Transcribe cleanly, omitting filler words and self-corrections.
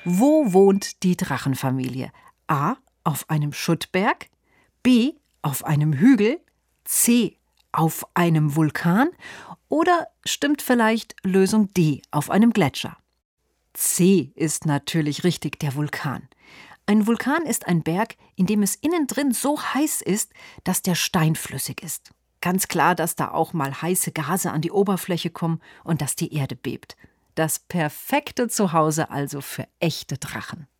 Wo wohnt die Drachenfamilie? A. Auf einem Schuttberg, B. Auf einem Hügel, C. Auf einem Vulkan oder stimmt vielleicht Lösung D. Auf einem Gletscher? C ist natürlich richtig, der Vulkan. Ein Vulkan ist ein Berg, in dem es innen drin so heiß ist, dass der Stein flüssig ist. Ganz klar, dass da auch mal heiße Gase an die Oberfläche kommen und dass die Erde bebt. Das perfekte Zuhause also für echte Drachen.